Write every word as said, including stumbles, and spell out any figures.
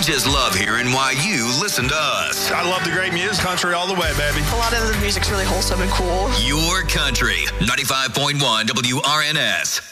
just love hearing why you listen to us. I love the great music. Country all the way, baby. A lot of the music's really wholesome and cool. Your country, ninety-five point one W R N S.